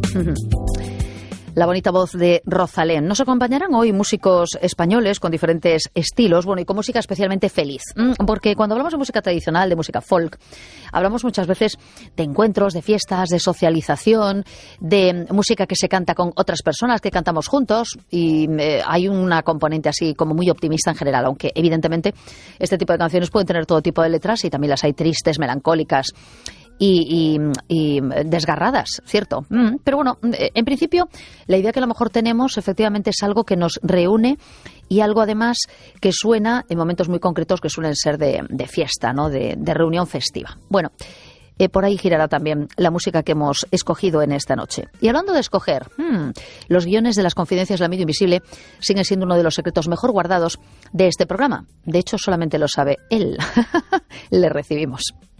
La bonita voz de Rosalén. Nos acompañarán hoy músicos españoles con diferentes estilos, bueno, y con música especialmente feliz. Porque cuando hablamos de música tradicional, de música folk, hablamos muchas veces de encuentros, de fiestas, de socialización, de música que se canta con otras personas, que cantamos juntos, y hay una componente así como muy optimista en general, aunque evidentemente este tipo de canciones pueden tener todo tipo de letras y también las hay tristes, melancólicas y desgarradas, ¿cierto? Pero bueno, en principio, la idea que a lo mejor tenemos efectivamente es algo que nos reúne y algo además que suena en momentos muy concretos que suelen ser de fiesta, ¿no? De reunión festiva. Bueno, por ahí girará también la música que hemos escogido en esta noche. Y hablando de escoger, los guiones de las Confidencias del Amigo Invisible siguen siendo uno de los secretos mejor guardados de este programa. De hecho, solamente lo sabe él. Le recibimos.